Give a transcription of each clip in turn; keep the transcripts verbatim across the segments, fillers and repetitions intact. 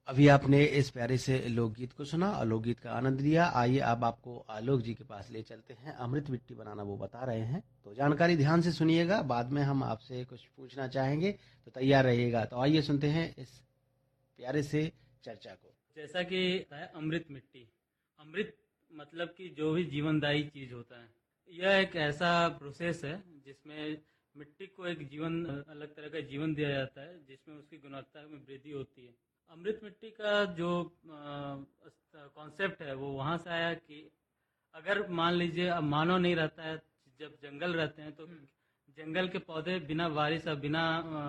अभी आपने इस प्यारे से लोकगीत को सुना और लोकगीत का आनंद लिया। आइए अब आपको आलोक जी के पास ले चलते हैं। अमृत मिट्टी बनाना वो बता रहे हैं, तो जानकारी ध्यान से सुनिएगा। बाद में हम आपसे कुछ पूछना चाहेंगे, तो तैयार रहिएगा। तो आइए सुनते हैं इस प्यारे से चर्चा को। जैसा कि है अमृत मिट्टी। अमृत मतलब कि जो भी जीवनदायी चीज होता है, यह एक ऐसा प्रोसेस है जिसमें मिट्टी को एक जीवन, अलग तरह का जीवन दिया जाता है, जिसमें उसकी गुणवत्ता में वृद्धि होती है। अमृत मिट्टी का जो कॉन्सेप्ट है वो वहाँ से आया कि अगर मान लीजिए अब मानव नहीं रहता है, जब जंगल रहते हैं तो जंगल के पौधे बिना बारिश और बिना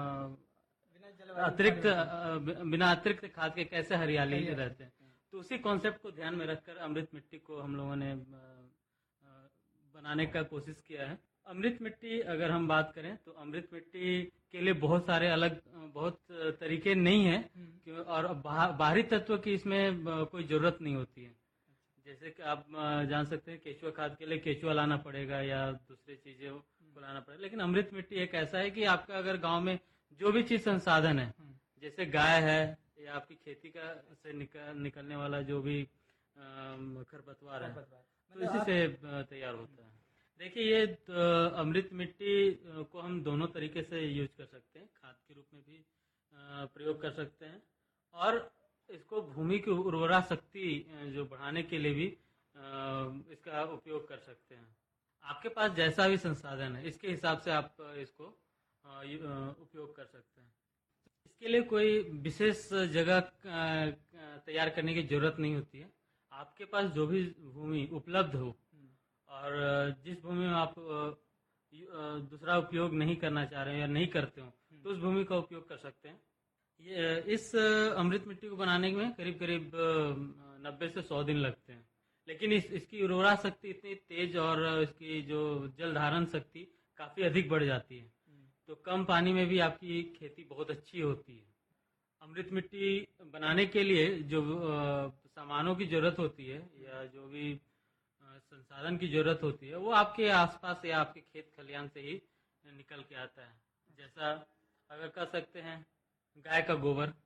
अतिरिक्त बिना अतिरिक्त खाद के कैसे हरियाली रहते हैं। तो उसी कॉन्सेप्ट को ध्यान में रखकर अमृत मिट्टी को हम लोगों ने बनाने का कोशिश किया है। अमृत मिट्टी अगर हम बात करें तो अमृत मिट्टी के लिए बहुत सारे अलग बहुत तरीके नहीं है, और बाहरी तत्व की इसमें कोई जरूरत नहीं होती है। जैसे कि आप जान सकते हैं केचुआ खाद के लिए केचुआ लाना पड़ेगा या दूसरी चीजें को लाना पड़ेगा, लेकिन अमृत मिट्टी एक ऐसा है कि आपका अगर गांव में जो भी चीज संसाधन है, जैसे गाय है या आपकी खेती का से निकल, निकलने वाला जो भी खरपतवार है, तो इसी से तैयार होता है। देखिए ये तो अमृत मिट्टी को हम दोनों तरीके से यूज कर सकते हैं, खाद के रूप में भी प्रयोग कर सकते हैं, और इसको भूमि की उर्वरा शक्ति जो बढ़ाने के लिए भी इसका उपयोग कर सकते हैं। आपके पास जैसा भी संसाधन है इसके हिसाब से आप इसको उपयोग कर सकते हैं। इसके लिए कोई विशेष जगह तैयार करने की जरूरत नहीं होती है। आपके पास जो भी भूमि उपलब्ध हो और जिस भूमि में आप दूसरा उपयोग नहीं करना चाह रहे हैं या नहीं करते हो, तो उस भूमि का उपयोग कर सकते हैं। ये इस अमृत मिट्टी को बनाने में करीब करीब नब्बे से सौ दिन लगते हैं, लेकिन इस इसकी उर्वरा शक्ति इतनी तेज और इसकी जो जल धारण शक्ति काफी अधिक बढ़ जाती है, तो कम पानी में भी आपकी खेती बहुत अच्छी होती है। अमृत मिट्टी बनाने के लिए जो सामानों की जरूरत होती है या जो भी संसाधन की जरूरत होती है, वो आपके आसपास या आपके खेत खलियान से ही निकल के आता है। जैसा अगर कह सकते हैं गाय का गोबर,